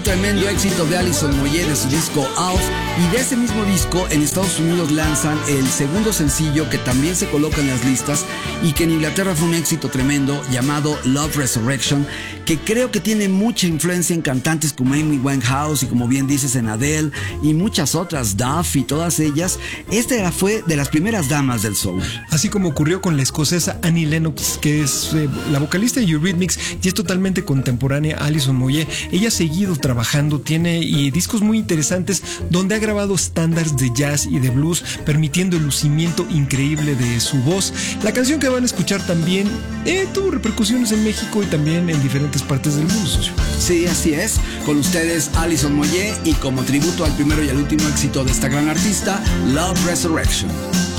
tremendo éxito de Alison Moyet de su disco Alf, y de ese mismo disco en Estados Unidos lanzan el segundo sencillo que también se coloca en las listas y que en Inglaterra fue un éxito tremendo, llamado Love Resurrection, que creo que tiene mucha influencia en cantantes como Amy Winehouse y, como bien dices, en Adele y muchas otras, Duff y todas ellas. Esta fue de las primeras damas del soul. Así como ocurrió con la escocesa Annie Lennox, que es la vocalista de Eurythmics y es totalmente contemporánea a Alison Moyet. Ella ha seguido trabajando, tiene discos muy interesantes donde ha grabado estándares de jazz y de blues, permitiendo el lucimiento increíble de su voz. La canción que van a escuchar también tuvo repercusiones en México y también en diferentes partes del mundo, socio. Sí, así es. Con ustedes, Alison Moyet, y como tributo al primero y al último éxito de esta gran artista, Love Resurrection.